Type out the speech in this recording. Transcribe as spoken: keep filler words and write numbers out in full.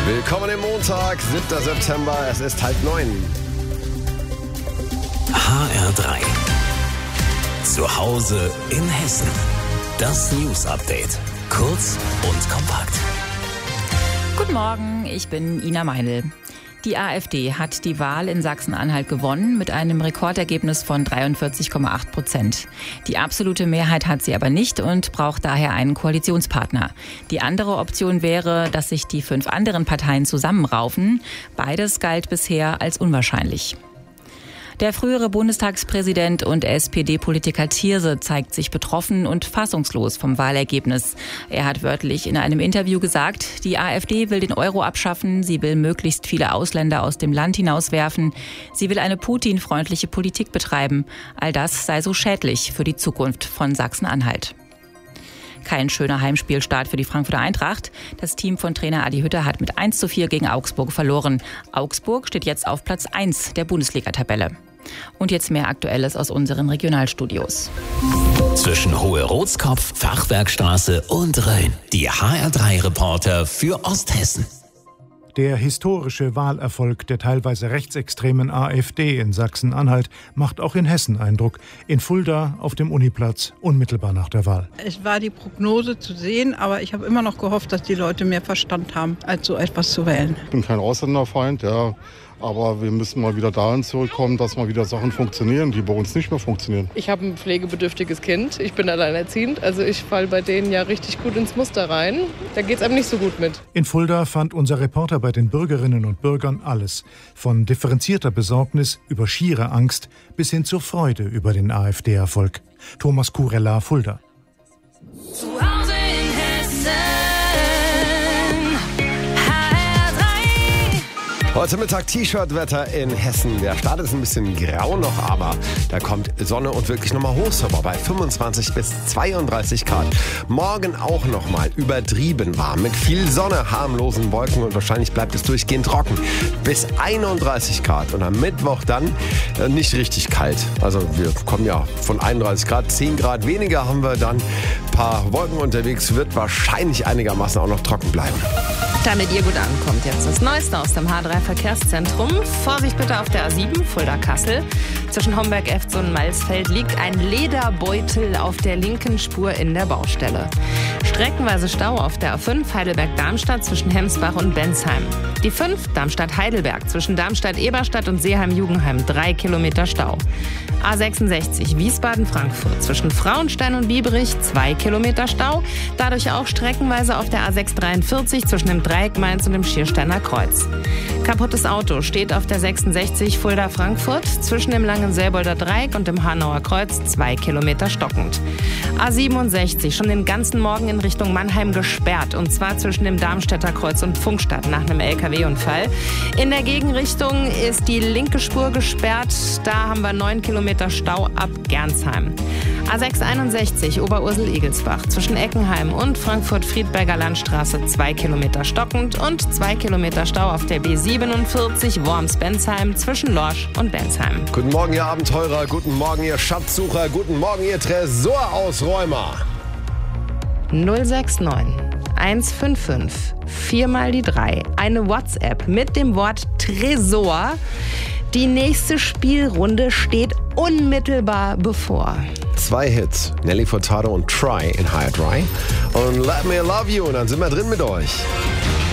Willkommen im Montag, siebter September, es ist halb neun. H R drei. Zu Hause in Hessen. Das News Update. Kurz und kompakt. Guten Morgen, ich bin Ina Meinl. Die AfD hat die Wahl in Sachsen-Anhalt gewonnen mit einem Rekordergebnis von dreiundvierzig Komma acht Prozent. Die absolute Mehrheit hat sie aber nicht und braucht daher einen Koalitionspartner. Die andere Option wäre, dass sich die fünf anderen Parteien zusammenraufen. Beides galt bisher als unwahrscheinlich. Der frühere Bundestagspräsident und S P D-Politiker Thierse zeigt sich betroffen und fassungslos vom Wahlergebnis. Er hat wörtlich in einem Interview gesagt, die AfD will den Euro abschaffen, sie will möglichst viele Ausländer aus dem Land hinauswerfen, sie will eine Putin-freundliche Politik betreiben. All das sei so schädlich für die Zukunft von Sachsen-Anhalt. Kein schöner Heimspielstart für die Frankfurter Eintracht. Das Team von Trainer Adi Hütter hat mit eins zu vier gegen Augsburg verloren. Augsburg steht jetzt auf Platz eins der Bundesliga-Tabelle. Und jetzt mehr Aktuelles aus unseren Regionalstudios. Zwischen Hohe-Rotskopf, Fachwerkstraße und Rhön. Die H R drei Reporter für Osthessen. Der historische Wahlerfolg der teilweise rechtsextremen AfD in Sachsen-Anhalt macht auch in Hessen Eindruck. In Fulda auf dem Uniplatz unmittelbar nach der Wahl. Es war die Prognose zu sehen, aber ich habe immer noch gehofft, dass die Leute mehr Verstand haben, als so etwas zu wählen. Ich bin kein Ausländerfeind, ja. Aber wir müssen mal wieder dahin zurückkommen, dass mal wieder Sachen funktionieren, die bei uns nicht mehr funktionieren. Ich habe ein pflegebedürftiges Kind, ich bin alleinerziehend, also ich falle bei denen ja richtig gut ins Muster rein. Da geht es einem nicht so gut mit. In Fulda fand unser Reporter bei den Bürgerinnen und Bürgern alles. Von differenzierter Besorgnis über schiere Angst bis hin zur Freude über den AfD-Erfolg. Thomas Kurella, Fulda. Zu Hause in Hessen. Heute Mittag T-Shirt-Wetter in Hessen. Der Start ist ein bisschen grau noch, aber da kommt Sonne und wirklich nochmal Hochsommer bei fünfundzwanzig bis zweiunddreißig Grad. Morgen auch nochmal übertrieben warm mit viel Sonne, harmlosen Wolken und wahrscheinlich bleibt es durchgehend trocken. Bis einunddreißig Grad und am Mittwoch dann äh, nicht richtig kalt. Also wir kommen ja von einunddreißig Grad, zehn Grad weniger haben wir dann. Ein paar Wolken unterwegs, wird wahrscheinlich einigermaßen auch noch trocken bleiben. Damit ihr gut ankommt, jetzt das Neueste aus dem H drei Verkehrszentrum. Vorsicht bitte auf der A sieben, Fulda-Kassel. Zwischen Homberg-Efts und Malsfeld liegt ein Lederbeutel auf der linken Spur in der Baustelle. Streckenweise Stau auf der A fünf, Heidelberg-Darmstadt zwischen Hemsbach und Bensheim. Die fünf, Darmstadt-Heidelberg zwischen Darmstadt-Eberstadt und Seeheim-Jugenheim, drei Kilometer Stau. A sechsundsechzig, Wiesbaden-Frankfurt zwischen Frauenstein und Bieberich, zwei Kilometer Stau. Dadurch auch streckenweise auf der A sechshundertdreiundvierzig zwischen dem Dreieck Mainz und dem Schiersteiner Kreuz. Kaputtes Auto steht auf der sechsundsechzig Fulda-Frankfurt zwischen dem Langenselbolder Dreieck und dem Hanauer Kreuz, zwei Kilometer stockend. A siebenundsechzig schon den ganzen Morgen in Richtung Mannheim gesperrt und zwar zwischen dem Darmstädter Kreuz und Pfungstadt nach einem L K W-Unfall. In der Gegenrichtung ist die linke Spur gesperrt, da haben wir neun Kilometer Stau ab Gernsheim. A sechshunderteinundsechzig Oberursel-Igelsbach zwischen Eckenheim und Frankfurt-Friedberger Landstraße, zwei Kilometer stockend und zwei Kilometer Stau auf der B siebenundvierzig Worms-Bensheim zwischen Lorsch und Bensheim. Guten Morgen, ihr Abenteurer, guten Morgen, ihr Schatzsucher, guten Morgen, ihr Tresorausräumer. null sechs neun eins fünf fünf vier mal die drei. Eine WhatsApp mit dem Wort Tresor. Die nächste Spielrunde steht unmittelbar bevor. Zwei Hits, Nelly Furtado und Try in H R drei und Let Me Love You und dann sind wir drin mit euch.